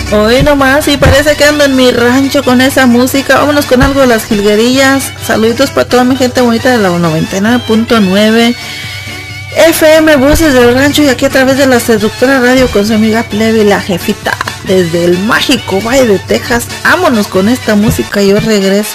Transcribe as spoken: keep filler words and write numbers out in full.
Hoy nomás, y parece que ando en mi rancho con esa música. Vámonos con algo de las jilguerillas. Saluditos para toda mi gente bonita de la noventa y nueve punto nueve F M, Voces del Rancho, y aquí a través de la Seductora Radio con su amiga Plebe, la jefita, desde el mágico Valle de Texas. Vámonos con esta música, yo regreso.